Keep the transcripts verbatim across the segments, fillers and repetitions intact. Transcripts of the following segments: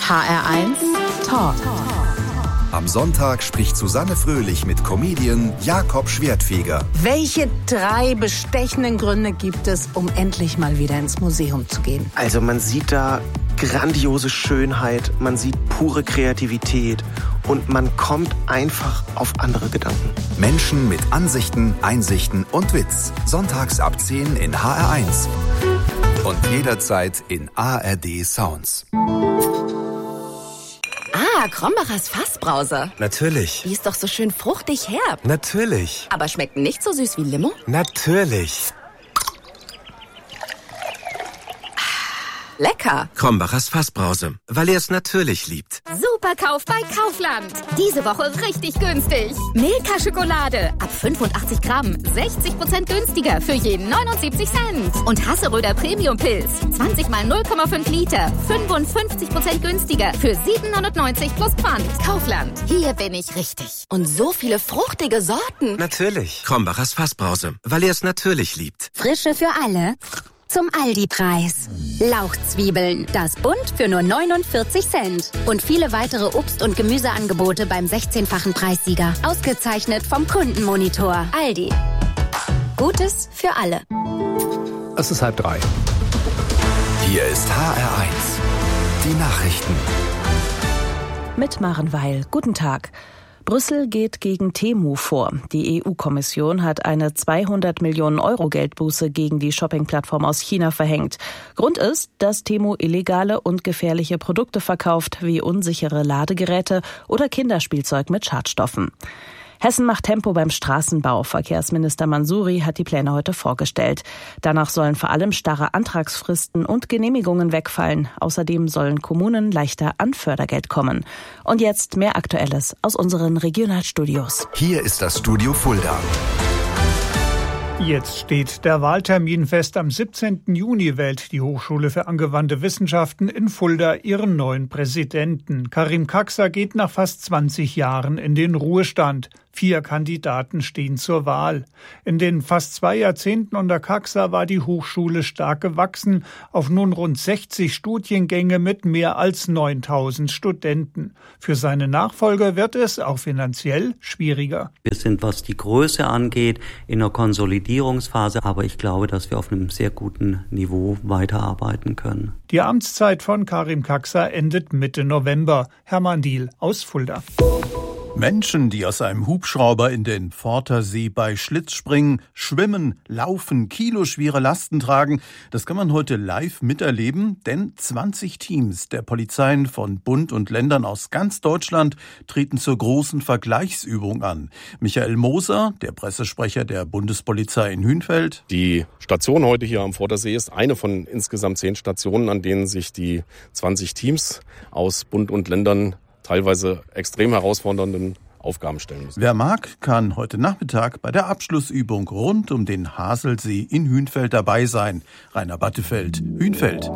H R eins Talk. Am Sonntag spricht Susanne Fröhlich mit Comedian Jakob Schwertfeger. Welche drei bestechenden Gründe gibt es, um endlich mal wieder ins Museum zu gehen? Also man sieht da grandiose Schönheit, man sieht pure Kreativität und man kommt einfach auf andere Gedanken. Menschen mit Ansichten, Einsichten und Witz. Sonntags ab zehn in H R eins. Und jederzeit in A R D Sounds. Ah, Krombachers Fassbrause. Natürlich. Die ist doch so schön fruchtig herb. Natürlich. Aber schmeckt nicht so süß wie Limo? Natürlich. Lecker. Krombachers Fassbrause, weil er es natürlich liebt. Super Kauf bei Kaufland. Diese Woche richtig günstig. Milka Schokolade ab fünfundachtzig Gramm, sechzig Prozent günstiger für jeden neunundsiebzig Cent. Und Hasseröder Premium Pilz, zwanzig mal null Komma fünf Liter, fünfundfünfzig Prozent günstiger für sieben neunundneunzig plus Pfand. Kaufland, hier bin ich richtig. Und so viele fruchtige Sorten. Natürlich. Krombachers Fassbrause, weil er es natürlich liebt. Frische für alle. Zum Aldi-Preis. Lauchzwiebeln, das Bund für nur neunundvierzig Cent. Und viele weitere Obst- und Gemüseangebote beim sechzehnfachen Preissieger. Ausgezeichnet vom Kundenmonitor. Aldi. Gutes für alle. Es ist halb drei. Hier ist H R eins. Die Nachrichten. Mit Maren Weil. Guten Tag. Brüssel geht gegen Temu vor. Die E U-Kommission hat eine zweihundert Millionen Euro Geldbuße gegen die Shopping-Plattform aus China verhängt. Grund ist, dass Temu illegale und gefährliche Produkte verkauft, wie unsichere Ladegeräte oder Kinderspielzeug mit Schadstoffen. Hessen macht Tempo beim Straßenbau. Verkehrsminister Mansouri hat die Pläne heute vorgestellt. Danach sollen vor allem starre Antragsfristen und Genehmigungen wegfallen. Außerdem sollen Kommunen leichter an Fördergeld kommen. Und jetzt mehr Aktuelles aus unseren Regionalstudios. Hier ist das Studio Fulda. Jetzt steht der Wahltermin fest. Am siebzehnten Juni wählt die Hochschule für angewandte Wissenschaften in Fulda ihren neuen Präsidenten. Karim Kaksa geht nach fast zwanzig Jahren in den Ruhestand. Vier Kandidaten stehen zur Wahl. In den fast zwei Jahrzehnten unter Kaksa war die Hochschule stark gewachsen, auf nun rund sechzig Studiengänge mit mehr als neuntausend Studenten. Für seine Nachfolger wird es auch finanziell schwieriger. Wir sind, was die Größe angeht, in einer Konsolidierungsphase, aber ich glaube, dass wir auf einem sehr guten Niveau weiterarbeiten können. Die Amtszeit von Karim Kaksa endet Mitte November. Hermann Diehl aus Fulda. Menschen, die aus einem Hubschrauber in den Vortersee bei Schlitzspringen, schwimmen, laufen, kiloschwere Lasten tragen, das kann man heute live miterleben, denn zwanzig Teams der Polizeien von Bund und Ländern aus ganz Deutschland treten zur großen Vergleichsübung an. Michael Moser, der Pressesprecher der Bundespolizei in Hünfeld. Die Station heute hier am Vortersee ist eine von insgesamt zehn Stationen, an denen sich die zwanzig Teams aus Bund und Ländern teilweise extrem herausfordernden Aufgaben stellen müssen. Wer mag, kann heute Nachmittag bei der Abschlussübung rund um den Haselsee in Hünfeld dabei sein. Rainer Battefeld, Hünfeld.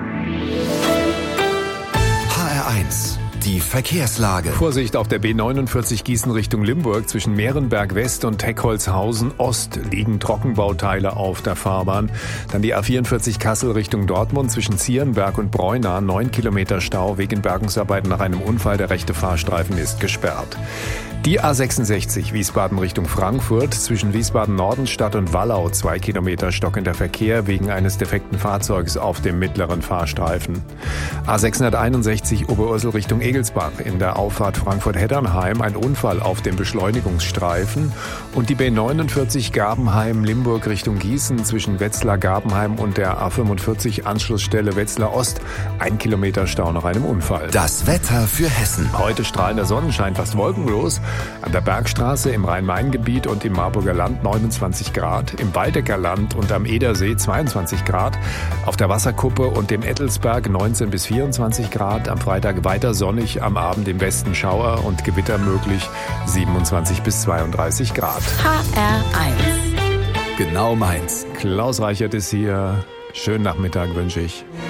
H R eins. Die Verkehrslage. Vorsicht auf der B neunundvierzig Gießen Richtung Limburg. Zwischen Mehrenberg West und Heckholzhausen Ost liegen Trockenbauteile auf der Fahrbahn. Dann die A vierundvierzig Kassel Richtung Dortmund. Zwischen Zierenberg und Breuna neun Kilometer Stau wegen Bergungsarbeiten nach einem Unfall. Der rechte Fahrstreifen ist gesperrt. Die A sechsundsechzig Wiesbaden Richtung Frankfurt. Zwischen Wiesbaden-Nordenstadt und Wallau zwei Kilometer stockender Verkehr wegen eines defekten Fahrzeugs auf dem mittleren Fahrstreifen. A sechshunderteinundsechzig Oberursel Richtung Egelsbach. In der Auffahrt Frankfurt-Heddernheim ein Unfall auf dem Beschleunigungsstreifen. Und die B neunundvierzig Gabenheim-Limburg Richtung Gießen. Zwischen Wetzlar-Gabenheim und der A fünfundvierzig Anschlussstelle Wetzlar Ost. Ein Kilometer Stau nach einem Unfall. Das Wetter für Hessen. Heute strahlender Sonnenschein, fast wolkenlos. An der Bergstraße im Rhein-Main-Gebiet und im Marburger Land neunundzwanzig Grad, im Waldecker Land und am Edersee zweiundzwanzig Grad, auf der Wasserkuppe und dem Ettelsberg neunzehn bis vierundzwanzig Grad, am Freitag weiter sonnig, am Abend im Westen Schauer und Gewitter möglich siebenundzwanzig bis zweiunddreißig Grad. H R eins. Genau meins. Klaus Reichert ist hier. Schönen Nachmittag wünsche ich.